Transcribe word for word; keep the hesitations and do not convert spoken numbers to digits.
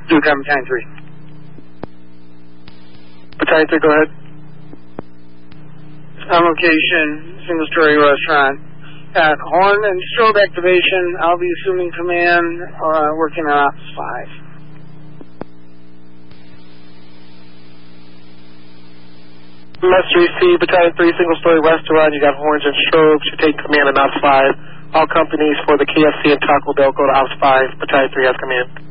Duke, I'm Battalion three. Battalion three, go ahead. On location, single-story restaurant. At horn and strobe activation, I'll be assuming command, uh, working on Ops five. Must receive Battalion three, single-story restaurant. You got horns and strobes. You take command on Ops five. All companies for the K F C and Taco Bell go to Ops five. Battalion three has command.